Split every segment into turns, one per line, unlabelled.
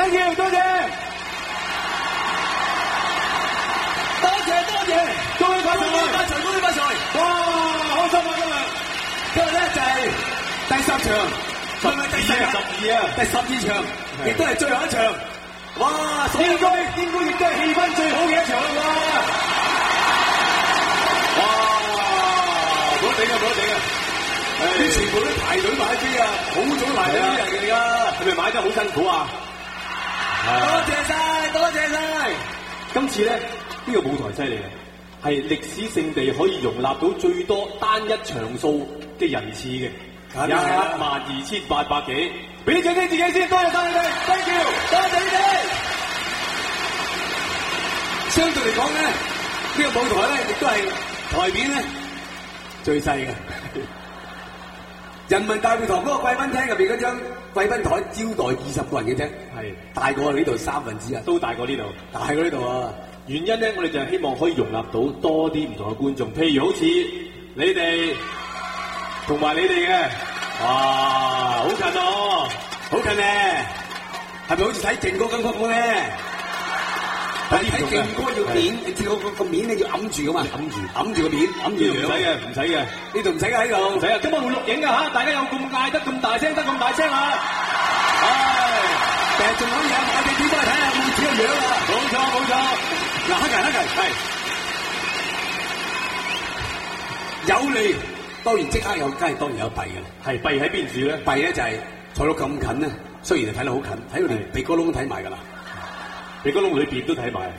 ，thank you， 多謝，多謝，恭喜發財，恭喜發財，哇，開心啊今日咧就係第10場，係咪第12啊？第12場，亦都係最後一場，哇，應該亦都係氣氛最好嘅一場啦，哇，冇得頂啊！啲全部都排隊買飛啊，好早排隊啲人嚟㗎，係咪買得好辛苦啊？多謝晒！
今次咧呢個舞台犀利嘅，係歷史性地可以容納到最多單一場數嘅人次嘅，12800幾。俾啲掌聲自己先，多謝晒你哋 ，thank you， 多謝你哋。
相對嚟講咧，呢個舞台咧亦都係台面咧最細嘅。人民大會堂嗰個貴賓廳入邊嗰張貴賓台招待20個人嘅啫，係大過呢度1/3，
都大過呢度，
大過呢度啊！
原因咧，我哋就係希望可以容納到多啲唔同嘅觀眾，譬如好似你哋同埋你哋嘅，哇，好近哦，
好近咧，係咪好似睇勁歌金曲咁咧？睇勁歌要面，你知個面你要揞住噶嘛？揞住個面，揞住樣。
唔使嘅，
呢度唔使嘅喺度，
唔使啊！今日會錄影㗎嚇，大家有咁嗌得咁大聲，得咁大聲啊！
唉，第日仲可以有買地點翻嚟睇下妹子個樣啊！冇錯，嗱黑人係有利，當然即刻有，當然有弊嘅。
係弊喺邊處咧？
弊咧就係坐到咁近咧，雖然係睇得好近，睇到連鼻哥窿都睇埋㗎啦。
鼻哥窿裏邊都睇埋，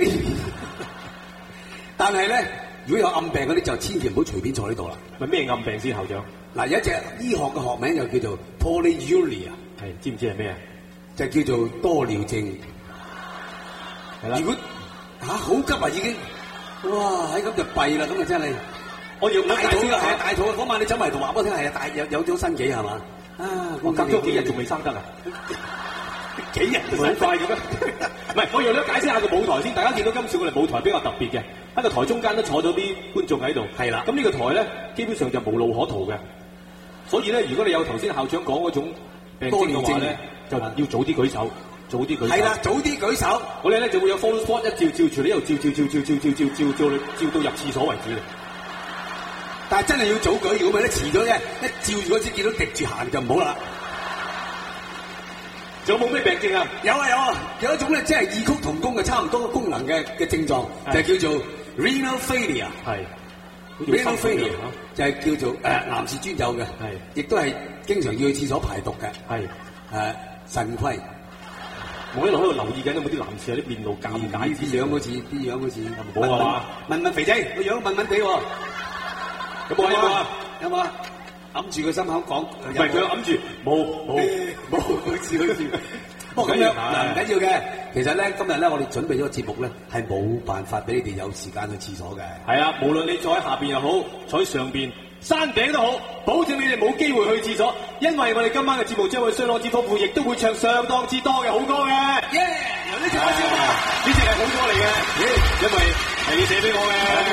但係咧，如果有暗病嗰啲就千祈唔好隨便坐呢度啦。
咪咩暗病先，校長？
嗱，有一隻醫學嘅學名就叫做 polyuria，
係知唔知係咩啊？
就叫做多尿症。係啦。如果好急啊已經，哇！喺咁就弊啦，咁啊真係。我要大肚啦，係大肚啊！嗰晚你走埋同話俾我聽，係啊，有咗新幾係嘛？啊！
我隔咗幾日仲未生得啊！幾日好快嘅咩？唔係，我用咗解釋下個舞台先。大家見到今次我哋舞台比較特別嘅，喺個台中間都坐咗啲觀眾喺度。係啦，咁呢個台咧基本上就無路可逃嘅。所以咧，如果你有頭先校長講嗰種病徵嘅話咧，就要早啲舉手，早啲舉手。係啦，早啲舉手。我哋咧就會有 photo spot 一照住你，一路照到入廁所為止嘅。但係真係要早舉，如果唔係咧遲咗啫，一照住嗰時見到滴住行就唔好啦。仲有冇咩病症啊？有一種咧，即係異曲同工嘅差唔多功能嘅症狀，就叫做 renal failure。係 renal failure 就係叫做男士專有嘅，係亦都係經常要去廁所排毒嘅。係腎虧。我一路喺度留意緊有冇啲男士有啲面露尷尬啲樣好似冇啊嘛？問肥仔個樣問地喎，有冇啊？揞住個心口講，唔係佢揞住，冇，好似。不過咁樣嗱唔緊要嘅，其實咧今日咧我哋準備咗個節目咧係冇辦法俾你哋有時間去廁所嘅。係啊，無論你坐喺下邊又好，坐喺上邊、山頂都好，保證你哋冇機會去廁所，因為我哋今晚嘅節目將會相當之豐富，亦都會唱相當之多嘅好歌嘅。由呢隻開始啊嘛，呢隻係好歌嚟嘅，因為係你寫俾我嘅。